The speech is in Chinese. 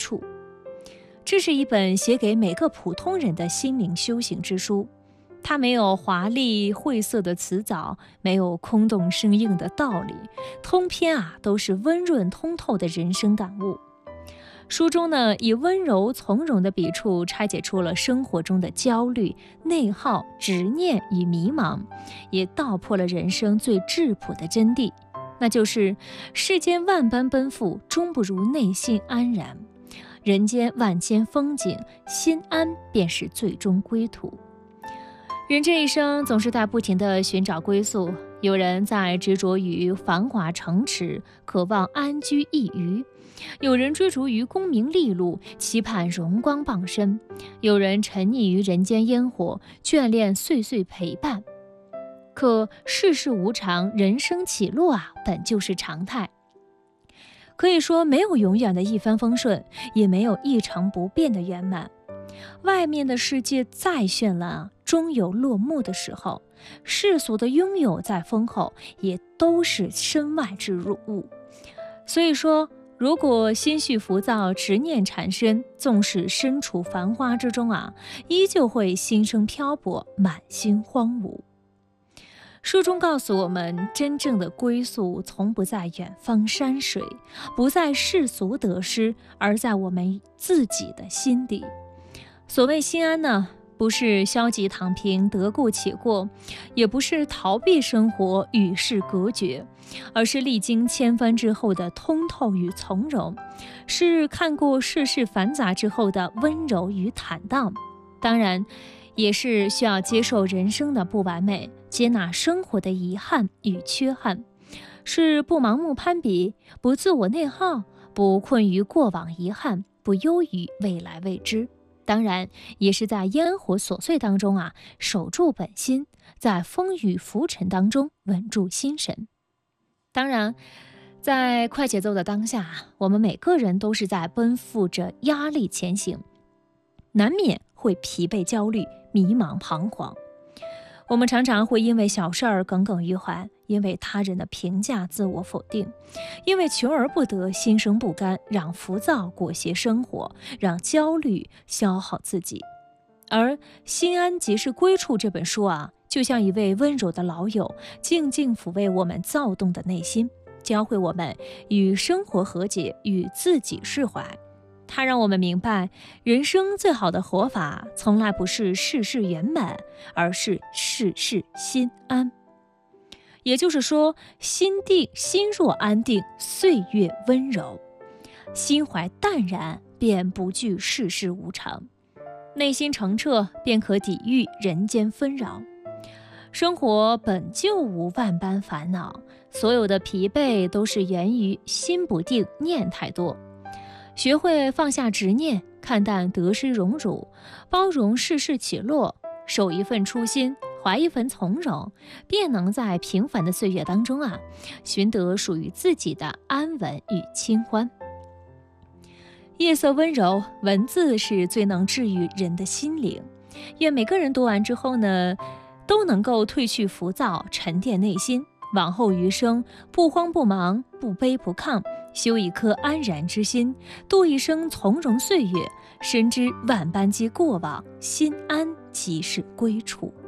处。这是一本写给每个普通人的心灵修行之书，它没有华丽晦涩的辞藻，没有空洞生硬的道理，通篇都是温润通透的人生感悟。书中呢，以温柔从容的笔触拆解出了生活中的焦虑、内耗、执念与迷茫，也道破了人生最质朴的真谛，那就是世间万般奔赴，终不如内心安然。人间万千风景，心安便是最终归途。人这一生总是在不停地寻找归宿，有人在执着于繁华城池，渴望安居一隅；有人追逐于功名利禄，期盼荣光傍身；有人沉溺于人间烟火，眷恋岁岁陪伴。可世事无常，人生起落本就是常态。可以说，没有永远的一帆风顺，也没有一成不变的圆满。外面的世界再绚烂，终有落幕的时候；世俗的拥有再丰厚，也都是身外之物。所以说，如果心绪浮躁，执念缠身，纵使身处繁花之中依旧会心生漂泊，满心荒芜。书中告诉我们，真正的归宿从不在远方山水，不在世俗得失，而在我们自己的心底。所谓心安呢，不是消极躺平得过且过，也不是逃避生活与世隔绝，而是历经千帆之后的通透与从容，是看过世事繁杂之后的温柔与坦荡。当然也是需要接受人生的不完美，接纳生活的遗憾与缺憾，是不盲目攀比，不自我内耗，不困于过往遗憾，不忧于未来未知。当然也是在烟火琐碎当中守住本心，在风雨浮沉当中稳住心神。当然在快节奏的当下，我们每个人都是在奔赴着压力前行，难免会疲惫焦虑，迷茫彷徨。我们常常会因为小事儿耿耿于怀，因为他人的评价自我否定，因为求而不得心生不甘，让浮躁裹挟生活，让焦虑消耗自己。而《心安即是归处》这本书就像一位温柔的老友，静静抚慰我们躁动的内心，教会我们与生活和解，与自己释怀。它让我们明白，人生最好的活法从来不是事事圆满，而是事事心安。也就是说，心定，心若安定，岁月温柔；心怀淡然，便不惧世事无常；内心澄澈，便可抵御人间纷扰。生活本就无万般烦恼，所有的疲惫都是源于心不定，念太多。学会放下执念，看淡得失荣辱，包容世事起落，守一份初心，怀一份从容，便能在平凡的岁月当中寻得属于自己的安稳与清欢。夜色温柔，文字是最能治愈人的心灵。愿每个人读完之后呢，都能够褪去浮躁，沉淀内心，往后余生不慌不忙，不卑不亢，修一颗安然之心，度一生从容岁月，深知万般皆过往，心安即是归处。